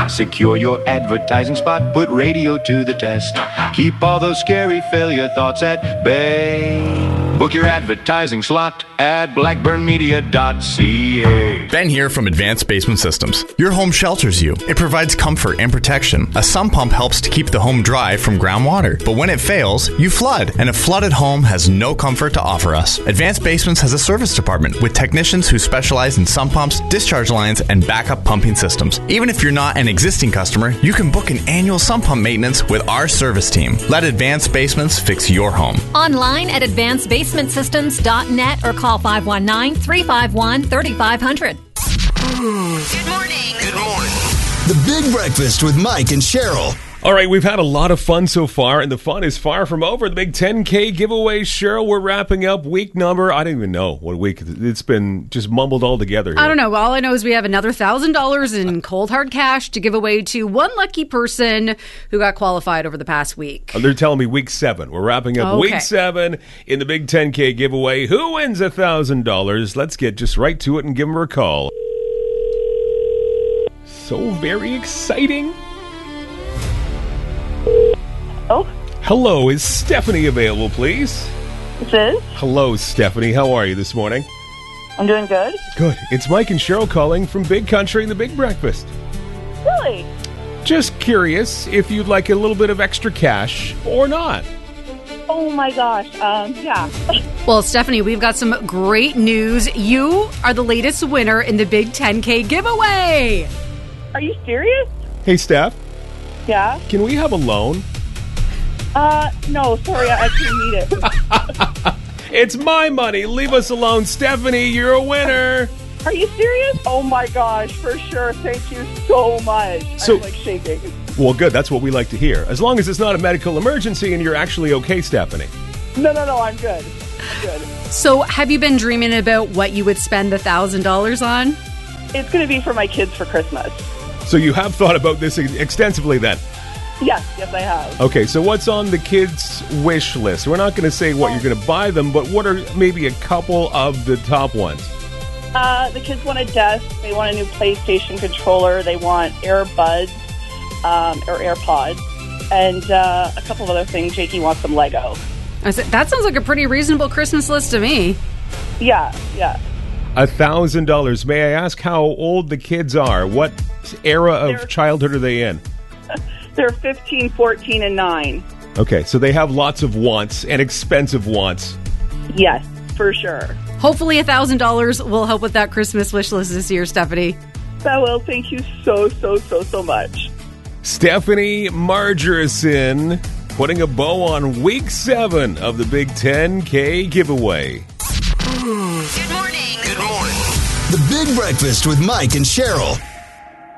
Secure your advertising spot, put radio to the test. Keep all those scary failure thoughts at bay. Book your advertising slot at blackburnmedia.ca. Ben here from Advanced Basement Systems. Your home shelters you. It provides comfort and protection. A sump pump helps to keep the home dry from groundwater. But when it fails, you flood. And a flooded home has no comfort to offer us. Advanced Basements has a service department with technicians who specialize in sump pumps, discharge lines, and backup pumping systems. Even if you're not an existing customer, you can book an annual sump pump maintenance with our service team. Let Advanced Basements fix your home. Online at advancedbasementsystems.net or call 519-351-3500. Good morning. Good morning. The Big Breakfast with Mike and Cheryl. All right, we've had a lot of fun so far, and the fun is far from over. The big 10K giveaway, Cheryl, we're wrapping up week number. I don't even know what week. It's been just mumbled all together here. I don't know. All I know is we have another $1,000 in cold hard cash to give away to one lucky person who got qualified over the past week. They're telling me week 7. We're wrapping up week 7 in the big 10K giveaway. Who wins $1,000? Let's get just right to it and give them a call. So very exciting. Oh. Hello, is Stephanie available, please? This is. Hello, Stephanie. How are you this morning? I'm doing good. Good. It's Mike and Cheryl calling from Big Country and the Big Breakfast. Really? Just curious if you'd like a little bit of extra cash or not. Oh my gosh. Yeah. Well, Stephanie, we've got some great news. You are the latest winner in the Big 10K giveaway. Are you serious? Hey, Steph. Yeah? Can we have a loan? No, sorry, I actually need it. It's my money. Leave us alone. Stephanie, you're a winner. Are you serious? Oh my gosh, for sure. Thank you so much. I'm like shaking. Well, good. That's what we like to hear. As long as it's not a medical emergency and you're actually okay, Stephanie. No, I'm good. I'm good. So have you been dreaming about what you would spend the $1,000 on? It's going to be for my kids for Christmas. So you have thought about this extensively then? Yes, I have. Okay, so what's on the kids' wish list? We're not going to say what you're going to buy them, but what are maybe a couple of the top ones? The kids want a desk. They want a new PlayStation controller. They want AirBuds or AirPods. And a couple of other things. Jakey wants some Lego. That sounds like a pretty reasonable Christmas list to me. Yeah. $1,000. May I ask how old the kids are? What era of childhood are they in? They're 15, 14, and 9. Okay, so they have lots of wants and expensive wants. Yes, for sure. Hopefully $1,000 will help with that Christmas wish list this year, Stephanie. That will. Thank you so much. Stephanie Margerson putting a bow on week 7 of the Big 10K giveaway. Good morning. Good morning. The Big Breakfast with Mike and Cheryl.